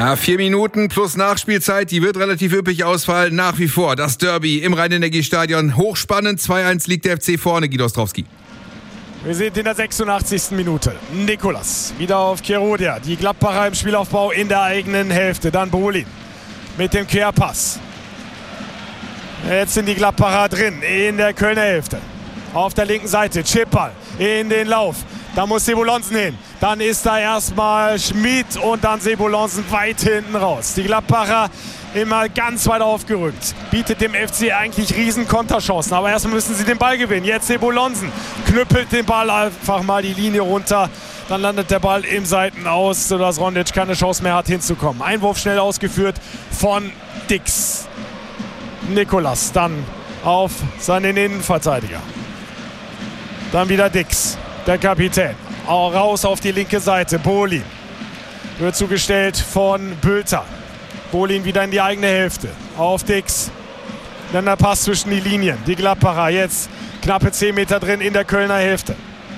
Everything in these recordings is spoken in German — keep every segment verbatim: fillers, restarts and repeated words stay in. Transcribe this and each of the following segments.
Ja, vier Minuten plus Nachspielzeit, die wird relativ üppig ausfallen. Nach wie vor das Derby im Rhein-Energiestadion. Hochspannend, zwei eins liegt der F C vorne, Guido Ostrowski. Wir sind in der sechsundachtzigsten Minute. Nikolas wieder auf Chirodia. Die Gladbacher im Spielaufbau in der eigenen Hälfte. Dann Brolin mit dem Querpass. Jetzt sind die Gladbacher drin in der Kölner Hälfte. Auf der linken Seite Chipball in den Lauf. Da muss Sebolonsen hin. Dann ist da erstmal Schmid und dann Sebolonsen weit hinten raus. Die Gladbacher immer ganz weit aufgerückt. Bietet dem F C eigentlich riesen Konterchancen. Aber erstmal müssen sie den Ball gewinnen. Jetzt Sebolonsen knüppelt den Ball einfach mal die Linie runter. Dann landet der Ball im Seitenaus, sodass Rondic keine Chance mehr hat hinzukommen. Einwurf schnell ausgeführt von Dix. Nikolas dann auf seinen Innenverteidiger. Dann wieder Dix, der Kapitän. Auch raus auf die linke Seite. Brolin wird zugestellt von Bülter. Brolin wieder in die eigene Hälfte. Auf Dix. Dann der Pass zwischen die Linien. Die Gladbacher jetzt knappe zehn Meter drin in der Kölner Hälfte.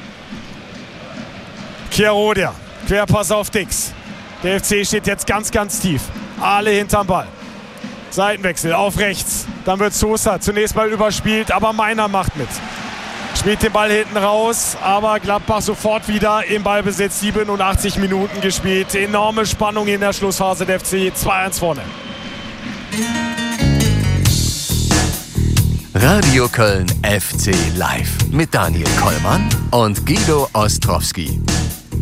Chirodia. Querpass auf Dix. Der F C steht jetzt ganz, ganz tief. Alle hinterm Ball. Seitenwechsel auf rechts. Dann wird Sosa zunächst mal überspielt, aber Meiner macht mit. Spielt den Ball hinten raus, aber Gladbach sofort wieder im Ballbesitz. siebenundachtzig Minuten gespielt. Enorme Spannung in der Schlussphase. Der F C zwei eins vorne. Radio Köln F C Live mit Daniel Kollmann und Guido Ostrowski.